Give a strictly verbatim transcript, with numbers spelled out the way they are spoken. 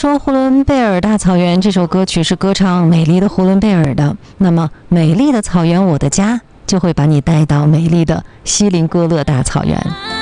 说呼伦贝尔大草原这首歌曲是歌唱美丽的呼伦贝尔的，那么美丽的草原我的家就会把你带到美丽的锡林郭勒大草原。